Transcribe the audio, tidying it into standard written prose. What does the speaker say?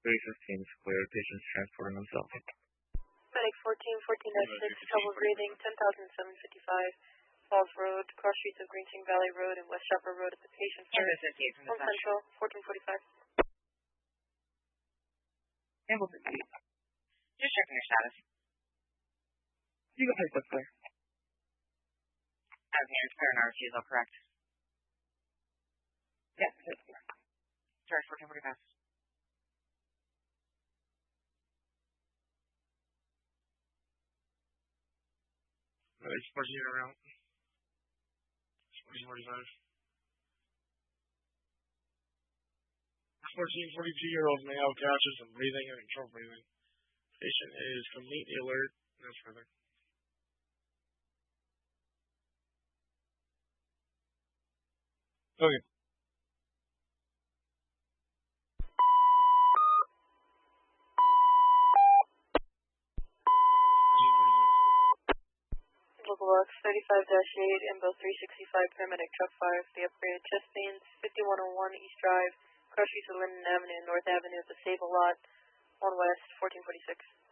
315 is clear. Patients transporting themselves. Medic 14, 14-6, trouble breathing, 10,755, Falls Road, cross streets of Greensing Valley Road and West Shopper Road at the patient first. Home Central, 1445. Hamilton, just checking your status. You go ahead, that's clear. As near as clear and RC is all correct. Yeah, that's clear. Charge 1445. Medic 14 around. 1445. 42-year-old male conscious and breathing and controlled breathing. Patient is completely alert. No further. Okay. Local Box 35-8, Info 365, paramedic truck 5, the upgraded chest pains, 5101 East Drive, cross streets of Linden Avenue and North Avenue at the Sable Lot, 1 West, 1446.